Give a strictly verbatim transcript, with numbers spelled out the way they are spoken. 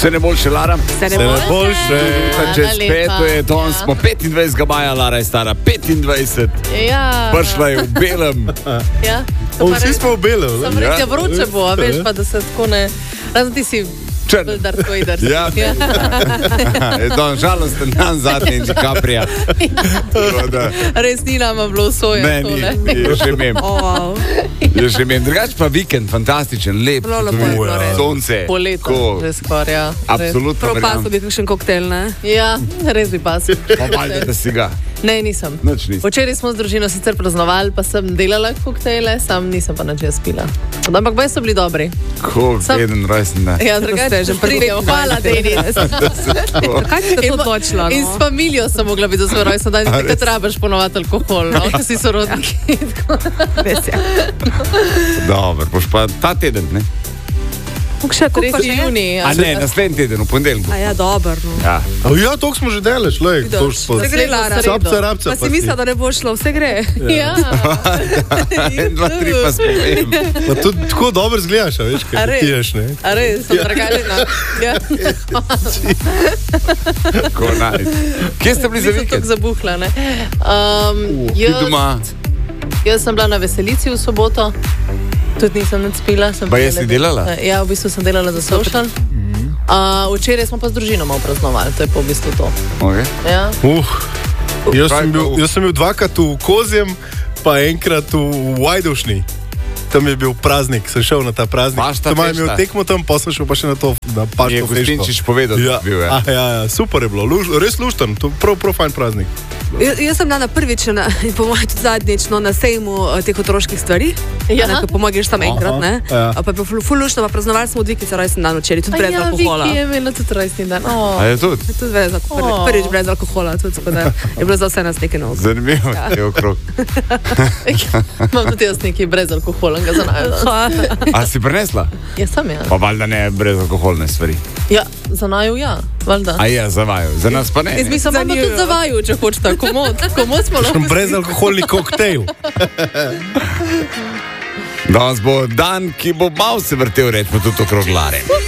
Vse ne boljše, Lara. Vse ne boljše. Čez pet, to je to, smo petindvajsetega maja, Lara je stara petindvajset. Ja. Prišla je v belem. Ja. O, vsi smo v belem. Sam res je vroče bo, a veš pa, da se tako ne... Razen ti si črn. Darko idar. Ja. Je to žalosten dan zadnji in DiCapria. Res ni nama bilo soje. Ne, ni, je že mem. Oh. Je že mem. Drugač pa vikend, fantastičen, lep. Zelo lepo je bilo, res. Sonce. Poletno, že skoraj, ja. Absolutno. Prav pasel bi kakšen koktel, ne? Ja, res bi pasel. Pa valjda, da si ga. Ne, nisem. Nič nisem. Včeraj smo z družino sicer praznovali, pa sem delala koktejle, sam nisem pa nič jaz pila. Ampak baj so bili dobri. Ko, Sam- eden rojsten dan. Ja, drugače, že pridem. Hvala, Denis. Kaj si tako odločila? In s No? familijo sem mogla biti za svoj rojsten dan, takrat rabiš ponovati alkohol, no, ker si sorodniki. Res je. Dobro, boš pa ta teden, ne? Še koliko pa tretji že? junij. A ne, naslednji teden, v ponedeljku. A ja, dobro. No. Ja. A ja, toliko smo že delali, šlej. To už pa... Se gre, Lara. Capca, rapca. Pa si mislila, da ne bo šlo, vse gre. Ja. En, dva, tri pa spomem. Pa tudi tako dobro zgledaš, a veš, A kaj res? piješ, ne? A res, sem dragaljena. Ja. Ko naj. Kje ste bili za Nisem vikend? tako zabuhla, ne. Um, Ti jaz, doma. jaz sem bila na veselici v soboto, tudi nisem nič spila. Sem Pa jaz si bila- delala? Ja, v bistvu sem delala za social. Uh, včeraj smo pa z družino malo praznovali, to je pa v bistvu to. Okay. Ja. Uh, jaz, sem bil, Prav- jaz sem bil dvakrat v Kozjem, pa enkrat v Vajdošni. Tam je bil praznik, sem šel na ta praznik. Pašta Tam je fešta. imel tekmo tam, pa sem šel pa še na to, na Je pašto fešto. Gostinčič povedal, da Ja, je bil, ja. ah, ja, ja, super je bilo, Luž, res lušten, to prav, prav fajn praznik. Jaz, jaz sem bila na prvič na, in po mojem tudi zadnjič no, na sejmu eh, teh otroških stvari. Ja. Ne, ko po mojem greš tam enkrat, ne? Ja. A Pa je bilo ful, ful luštno, pa praznovali smo od Vikice rojsten dan včeraj, tudi A brez ja, alkohola. Viki je imela tudi rojstni dan. Oh. A je tudi? Tudi brez alkohola, Oh. prvič brez alkohola, tudi tako da je bilo za vse nas nekaj novega. Zanimivo je okrog. Imam tudi jaz nekaj brez alkoholnega za naju. A si prinesla? Ja, sem ja. Pa valjda ne brezalkoholne stvari. Ja, za naju ja, valjda. A je, za vaju. Za nas pa ne. Jaz ne. mislim, da imamo tudi za vaju, če hočete, komod. Komod smo lahko. Brezalkoholni koktejl. Danes bo dan, ki bo mal se vrtel, rečemo tudi okrog Lare.